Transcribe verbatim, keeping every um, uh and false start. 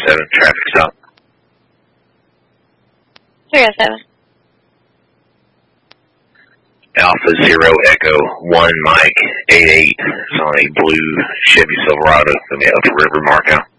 seven, traffic stop. three oh seven. Alpha Zero Echo One Mike eight eight. It's on a blue Chevy Silverado coming out to River Markow.